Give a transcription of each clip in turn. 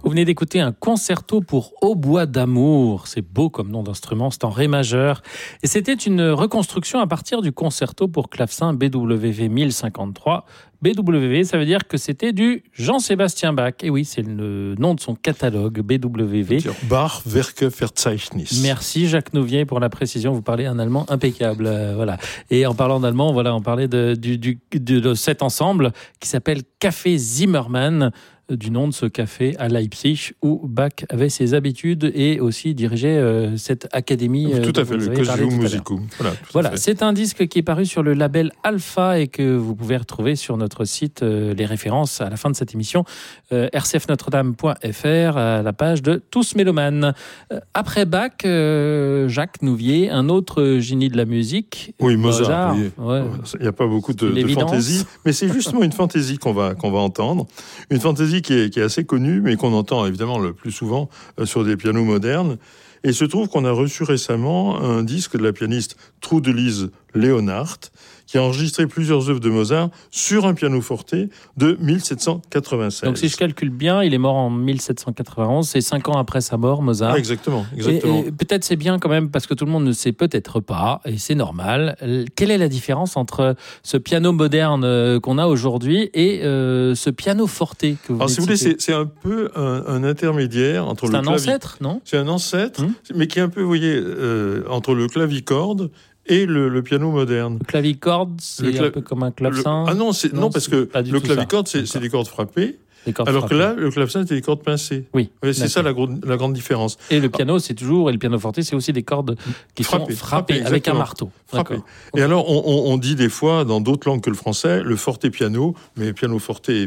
Vous venez d'écouter un concerto pour hautbois d'amour. C'est beau comme nom d'instrument, c'est en ré majeur. Et c'était une reconstruction à partir du concerto pour clavecin BWV 1053. BWV, ça veut dire que c'était du Jean-Sébastien Bach. Et oui, c'est le nom de son catalogue, BWV. Bach Werkeverzeichnis. Merci Jacques Nouvier pour la précision. Vous parlez un allemand impeccable. Voilà. Et en parlant d'allemand, voilà, on parlait de cet ensemble qui s'appelle Café Zimmermann, du nom de ce café à Leipzig où Bach avait ses habitudes et aussi dirigeait cette académie. Tout à fait, le Conservatorium Musicum. Voilà, c'est un disque qui est paru sur le label Alpha et que vous pouvez retrouver sur notre site, les références à la fin de cette émission, rcfnotredame.fr, à la page de Tous Mélomanes. Après Bach, Jacques Nouvier, un autre génie de la musique. Oui, Mozart. Ouais. Il n'y a pas beaucoup de fantaisie, mais c'est justement une fantaisie qu'on va entendre. Une fantaisie qui est assez connue, mais qu'on entend évidemment le plus souvent sur des pianos modernes. Et il se trouve qu'on a reçu récemment un disque de la pianiste Trudelise Leonhardt, qui a enregistré plusieurs œuvres de Mozart sur un pianoforte de 1796. Donc si je calcule bien, il est mort en 1791, c'est 5 ans après sa mort, Mozart. Ah, exactement. Et peut-être c'est bien quand même, parce que tout le monde ne sait peut-être pas, et c'est normal, quelle est la différence entre ce piano moderne qu'on a aujourd'hui et ce piano forte que vous Alors si vous voulez, c'est un peu un intermédiaire entre c'est un ancêtre, non ? C'est un ancêtre, mais qui est un peu, vous voyez, entre le clavicorde et le piano moderne. Le clavicorde, c'est un peu comme un clavecin. Ah non, non, parce que le clavicorde, c'est des cordes frappées. Alors que là, le clavecin, c'est des cordes pincées. Oui. C'est ça la grande différence. Et le piano, et le pianoforte, c'est aussi des cordes qui sont frappées avec un marteau. Frappées. Et alors, on dit des fois, dans d'autres langues que le français, le forte-piano, mais pianoforte et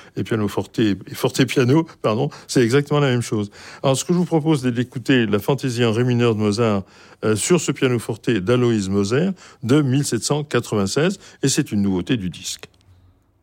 forte-piano, c'est exactement la même chose. Alors, ce que je vous propose, c'est d'écouter la fantaisie en ré mineur de Mozart sur ce pianoforte d'Aloïs Moser de 1796, et c'est une nouveauté du disque.